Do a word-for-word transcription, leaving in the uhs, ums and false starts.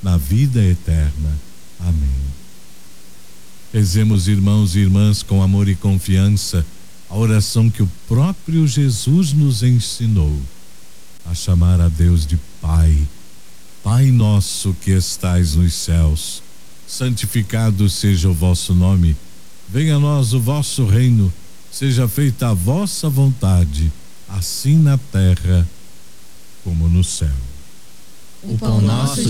na vida eterna. Amém. Rezemos, irmãos e irmãs, com amor e confiança, a oração que o próprio Jesus nos ensinou, a chamar a Deus de Pai. Pai nosso que estais nos céus, santificado seja o vosso nome. Venha a nós o vosso reino, seja feita a vossa vontade, assim na terra como no céu. O pão nosso